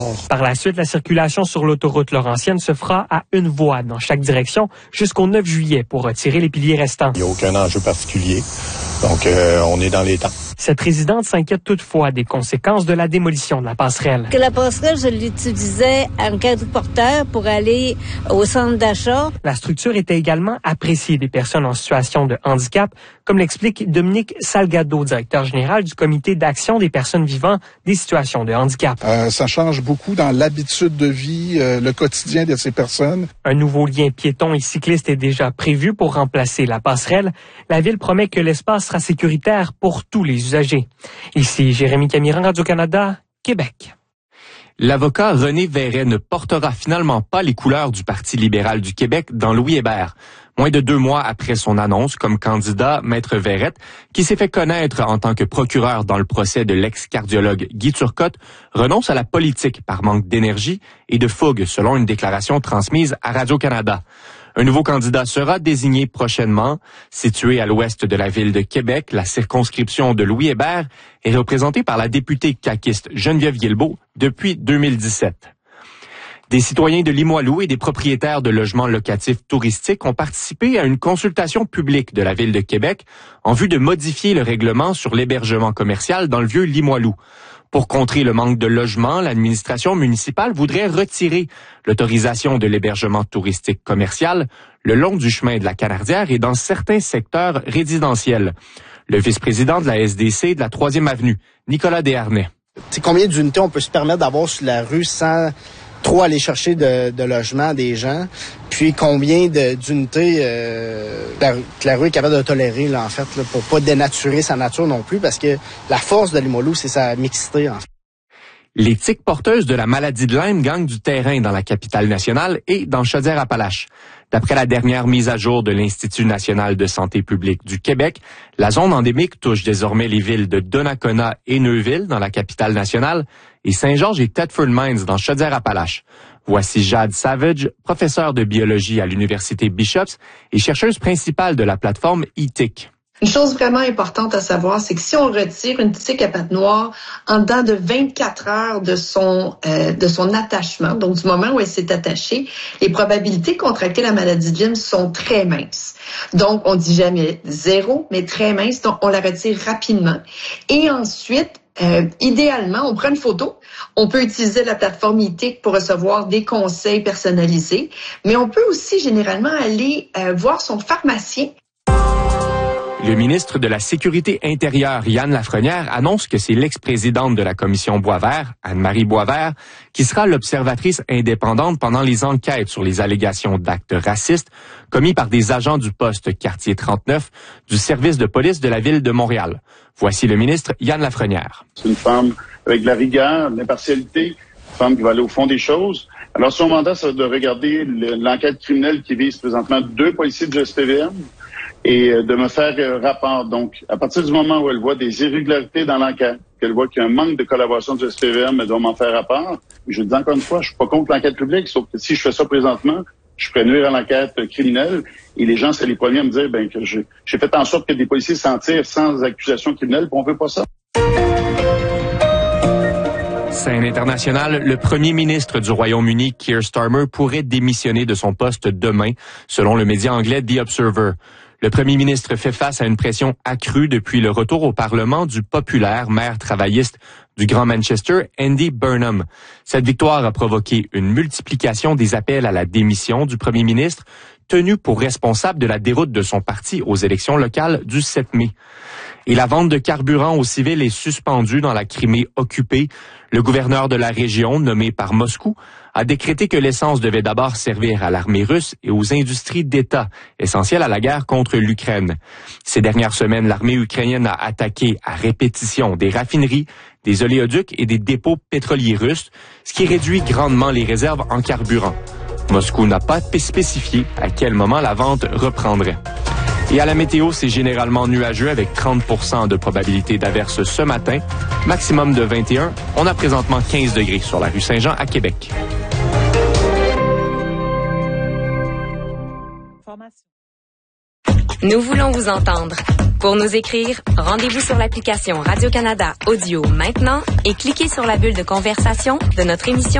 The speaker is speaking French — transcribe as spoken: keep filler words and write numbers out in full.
Par la suite, la circulation sur l'autoroute Laurentienne se fera à une voie dans chaque direction jusqu'au neuf juillet pour retirer les piliers restants. Il n'y a aucun enjeu particulier, donc euh, on est dans les temps. Cette résidente s'inquiète toutefois des conséquences de la démolition de la passerelle. Que la passerelle, je l'utilisais en quadriporteur pour aller au centre d'achat. La structure était également appréciée des personnes en situation de handicap, comme l'explique Dominique Salgado, directeur général du Comité d'action des personnes vivant des situations de handicap. Euh, ça change beaucoup dans l'habitude de vie, euh, le quotidien de ces personnes. Un nouveau lien piéton et cycliste est déjà prévu pour remplacer la passerelle. La ville promet que l'espace sera sécuritaire pour tous les usagers. Ici Jérémy Camiran, Radio-Canada, Québec. L'avocat René Verret ne portera finalement pas les couleurs du Parti libéral du Québec dans Louis Hébert. Moins de deux mois après son annonce comme candidat, Maître Verret, qui s'est fait connaître en tant que procureur dans le procès de l'ex-cardiologue Guy Turcotte, renonce à la politique par manque d'énergie et de fougue, selon une déclaration transmise à Radio-Canada. Un nouveau candidat sera désigné prochainement. Situé à l'ouest de la ville de Québec, la circonscription de Louis Hébert est représentée par la députée caquiste Geneviève Guilbeault depuis deux mille dix-sept. Des citoyens de Limoilou et des propriétaires de logements locatifs touristiques ont participé à une consultation publique de la ville de Québec en vue de modifier le règlement sur l'hébergement commercial dans le vieux Limoilou. Pour contrer le manque de logements, l'administration municipale voudrait retirer l'autorisation de l'hébergement touristique commercial le long du chemin de la Canardière et dans certains secteurs résidentiels. Le vice-président de la S D C de la troisième avenue, Nicolas Desharnais. C'est combien d'unités on peut se permettre d'avoir sur la rue sans trop aller chercher de, de logements des gens, puis combien de, d'unités euh, la, que la rue est capable de tolérer, là, en fait, là, pour pas dénaturer sa nature non plus, parce que la force de Limoilou, c'est sa mixité, en fait. Les tiques porteuses de la maladie de Lyme gagnent du terrain dans la capitale nationale et dans Chaudière-Appalaches. D'après la dernière mise à jour de l'Institut national de santé publique du Québec, la zone endémique touche désormais les villes de Donnacona et Neuville dans la capitale nationale et Saint-Georges et Thetford Mines dans Chaudière-Appalaches. Voici Jade Savage, professeure de biologie à l'Université Bishops et chercheuse principale de la plateforme E-Tick. Une chose vraiment importante à savoir, c'est que si on retire une tique à pattes noires en dedans de vingt-quatre heures de son euh, de son attachement, donc du moment où elle s'est attachée, les probabilités de contracter la maladie de Lyme sont très minces. Donc, on dit jamais zéro, mais très mince, donc on la retire rapidement. Et ensuite, Euh, idéalement, on prend une photo. On peut utiliser la plateforme E-Tick pour recevoir des conseils personnalisés, mais on peut aussi généralement aller euh, voir son pharmacien. Le ministre de la Sécurité intérieure, Yann Lafrenière, annonce que c'est l'ex-présidente de la commission Boisvert, Anne-Marie Boisvert, qui sera l'observatrice indépendante pendant les enquêtes sur les allégations d'actes racistes commis par des agents du poste quartier trente-neuf du service de police de la ville de Montréal. Voici le ministre Yann Lafrenière. C'est une femme avec de la rigueur, de l'impartialité, une femme qui va aller au fond des choses. Alors, son mandat, c'est de regarder l'enquête criminelle qui vise présentement deux policiers du S P V M et de me faire euh, rapport. Donc, à partir du moment où elle voit des irrégularités dans l'enquête, qu'elle voit qu'il y a un manque de collaboration du S P V M, elle doit m'en faire rapport. Je dis encore une fois, je suis pas contre l'enquête publique, sauf que si je fais ça présentement, je pourrais nuire à l'enquête criminelle et les gens, c'est les premiers à me dire ben, que je, j'ai fait en sorte que des policiers s'en tirent sans accusation criminelle, puis on veut pas ça. Scène internationale, le premier ministre du Royaume-Uni, Keir Starmer, pourrait démissionner de son poste demain, selon le média anglais The Observer. Le premier ministre fait face à une pression accrue depuis le retour au Parlement du populaire maire travailliste du Grand Manchester, Andy Burnham. Cette victoire a provoqué une multiplication des appels à la démission du premier ministre, tenu pour responsable de la déroute de son parti aux élections locales du sept mai. Et la vente de carburant aux civils est suspendue dans la Crimée occupée. Le gouverneur de la région, nommé par Moscou, a décrété que l'essence devait d'abord servir à l'armée russe et aux industries d'État, essentielles à la guerre contre l'Ukraine. Ces dernières semaines, l'armée ukrainienne a attaqué à répétition des raffineries, des oléoducs et des dépôts pétroliers russes, ce qui réduit grandement les réserves en carburant. Moscou n'a pas spécifié à quel moment la vente reprendrait. Et à la météo, c'est généralement nuageux avec trente pour cent de probabilité d'averse ce matin, maximum de vingt et un. On a présentement quinze degrés sur la rue Saint-Jean à Québec. Nous voulons vous entendre. Pour nous écrire, rendez-vous sur l'application Radio-Canada Audio maintenant et cliquez sur la bulle de conversation de notre émission